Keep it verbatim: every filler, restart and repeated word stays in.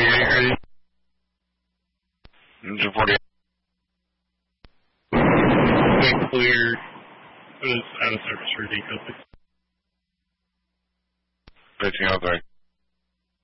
forty-eight, ready? Engine forty-eight. Okay, clear. It was out of service for decode. fifteen oh three.